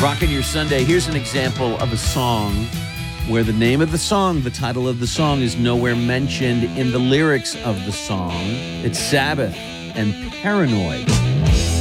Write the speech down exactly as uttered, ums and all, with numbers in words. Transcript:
Rockin' Your Sunday. Here's an example of a song where the name of the song, the title of the song, is nowhere mentioned in the lyrics of the song. It's Sabbath and Paranoid.